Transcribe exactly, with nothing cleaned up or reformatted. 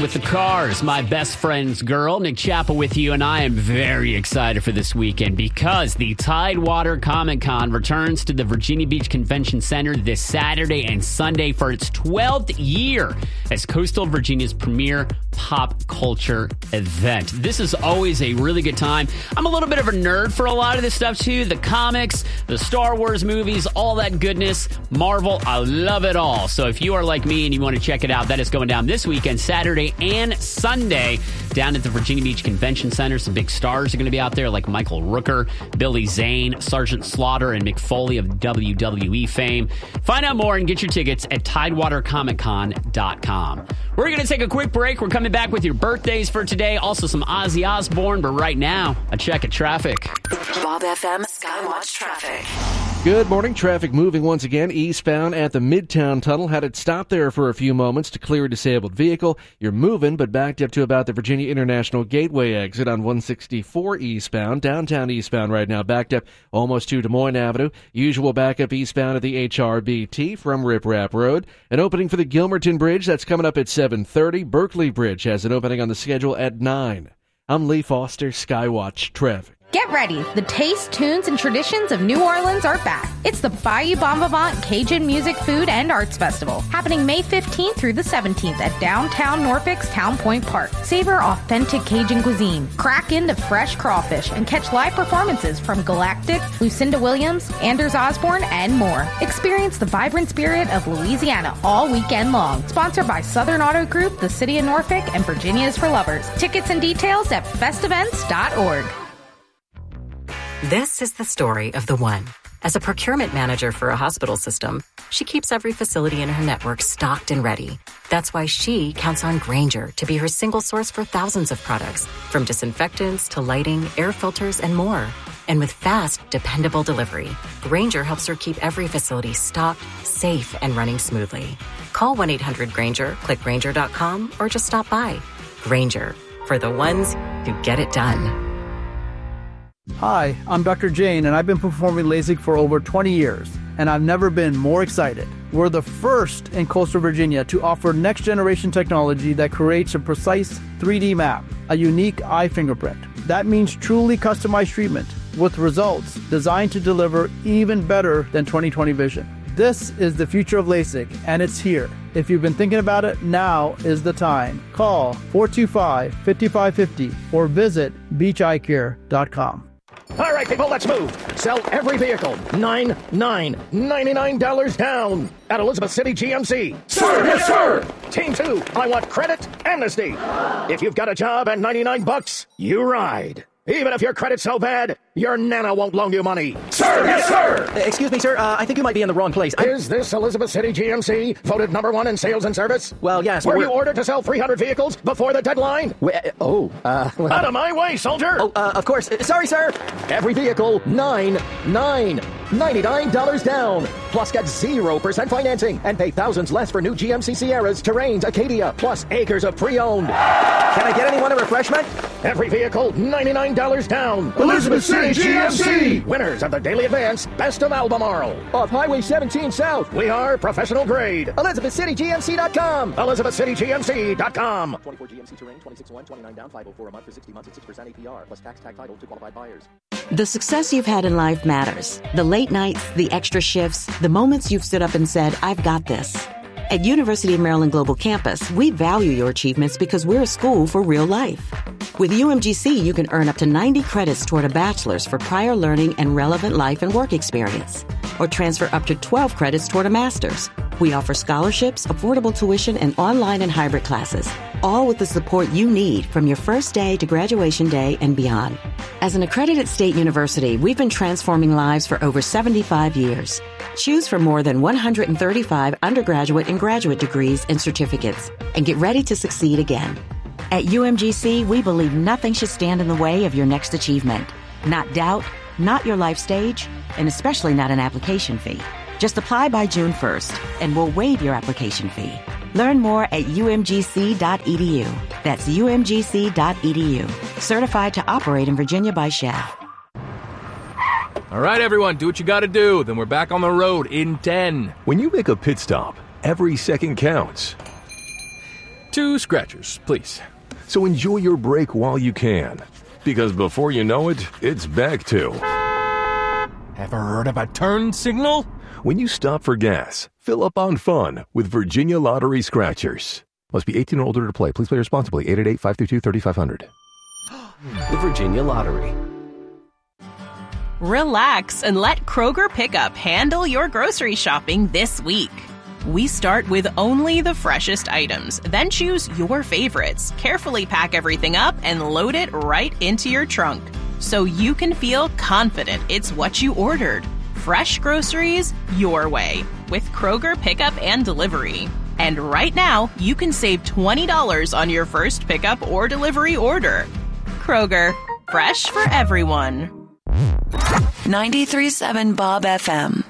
with the Cars, my best friend's girl. Nick Chappell with you, and I am very excited for this weekend because the Tidewater Comic Con returns to the Virginia Beach Convention Center this Saturday and Sunday for its twelfth year as Coastal Virginia's premier pop culture event. This is always a really good time. I'm a little bit of a nerd for a lot of this stuff too. The comics, the Star Wars movies, all that goodness. Marvel, I love it all. So if you are like me and you want to check it out, that is going down this weekend, Saturday and Sunday, down at the Virginia Beach Convention Center. Some big stars are going to be out there like Michael Rooker, Billy Zane, Sergeant Slaughter, and Mick Foley of W W E fame. Find out more and get your tickets at tidewater comic con dot com. We're going to take a quick break. We're coming back with your birthdays for today. Also some Ozzy Osbourne, but right now, a check of traffic. Bob F M Skywatch Traffic. Good morning. Traffic moving once again eastbound at the Midtown Tunnel. Had it stop there for a few moments to clear a disabled vehicle. You're moving, but backed up to about the Virginia International Gateway exit on one sixty-four eastbound. Downtown eastbound right now, backed up almost to Des Moines Avenue. Usual backup eastbound at the H R B T from Rip Rap Road. An opening for the Gilmerton Bridge. That's coming up at seven thirty. Berkeley Bridge has an opening on the schedule at nine. I'm Lee Foster, Skywatch Traffic. Get ready. The taste, tunes, and traditions of New Orleans are back. It's the Bayou Bon Vivant Cajun Music, Food, and Arts Festival, happening May fifteenth through the seventeenth at downtown Norfolk's Town Point Park. Savor authentic Cajun cuisine, crack into fresh crawfish, and catch live performances from Galactic, Lucinda Williams, Anders Osborne, and more. Experience the vibrant spirit of Louisiana all weekend long. Sponsored by Southern Auto Group, the City of Norfolk, and Virginia is for Lovers. Tickets and details at fest events dot org. This is the story of the one. As a procurement manager for a hospital system, she keeps every facility in her network stocked and ready. That's why she counts on Grainger to be her single source for thousands of products, from disinfectants to lighting, air filters, and more. And with fast, dependable delivery, Grainger helps her keep every facility stocked, safe, and running smoothly. Call one eight hundred Grainger, click Grainger dot com, or just stop by. Grainger, for the ones who get it done. Hi, I'm Doctor Jane, and I've been performing LASIK for over twenty years, and I've never been more excited. We're the first in coastal Virginia to offer next-generation technology that creates a precise three D map, a unique eye fingerprint. That means truly customized treatment with results designed to deliver even better than twenty twenty vision. This is the future of LASIK, and it's here. If you've been thinking about it, now is the time. Call four two five, five five five zero or visit beach eye care dot com. All right, people, let's move. Sell every vehicle. Nine, nine, ninety-nine dollars down at Elizabeth City G M C. Sir, yes, sir. Team two, I want credit amnesty. If you've got a job and ninety-nine bucks, you ride. Even if your credit's so bad, your nana won't loan you money. Sir, yes, sir. Uh, excuse me, sir. Uh, I think you might be in the wrong place. I'm... Is this Elizabeth City G M C voted number one in sales and service? Well, yes. Were we're... you ordered to sell three hundred vehicles before the deadline? We, uh, oh, uh... Well... Out of my way, soldier! Oh, uh, of course. Uh, sorry, sir. Every vehicle, nine, nine, ninety-nine dollars down. Plus get zero percent financing and pay thousands less for new G M C Sierras, Terrains, Acadia, plus acres of pre-owned. Can I get anyone a refreshment? Every vehicle, ninety-nine dollars down. Elizabeth City G M C. Winners of the Daily Advance Best of Albemarle. Off Highway seventeen South. We are professional grade. Elizabeth City G M C dot com. Elizabeth City G M C dot com. twenty-four G M C Terrain, twenty-six one, twenty-nine down, five oh four a month for sixty months at six percent A P R, plus tax, tag title to qualified buyers. The success you've had in life matters. The late nights, the extra shifts, the moments you've stood up and said, I've got this. At University of Maryland Global Campus, we value your achievements because we're a school for real life. With U M G C, you can earn up to ninety credits toward a bachelor's for prior learning and relevant life and work experience, or transfer up to twelve credits toward a master's. We offer scholarships, affordable tuition, and online and hybrid classes, all with the support you need from your first day to graduation day and beyond. As an accredited state university, we've been transforming lives for over seventy-five years. Choose from more than one hundred thirty-five undergraduate and graduate degrees and certificates, and get ready to succeed again. At U M G C, we believe nothing should stand in the way of your next achievement. Not doubt, not your life stage, and especially not an application fee. Just apply by June first, and we'll waive your application fee. Learn more at U M G C dot E D U. That's U M G C dot E D U. Certified to operate in Virginia by S H A F. All right, everyone, do what you got to do. Then we're back on the road in ten. When you make a pit stop, every second counts. Two scratchers, please. So enjoy your break while you can. Because before you know it, it's back to... Ever heard of a turn signal? When you stop for gas, fill up on fun with Virginia Lottery Scratchers. Must be eighteen or older to play. Please play responsibly. eight eight eight, five two two, three five zero zero. The Virginia Lottery. Relax and let Kroger Pickup handle your grocery shopping this week. We start with only the freshest items, then choose your favorites, carefully pack everything up, and load it right into your trunk, so you can feel confident it's what you ordered. Fresh groceries your way with Kroger Pickup and Delivery. And right now, you can save twenty dollars on your first pickup or delivery order. Kroger, fresh for everyone. ninety-three point seven Bob F M.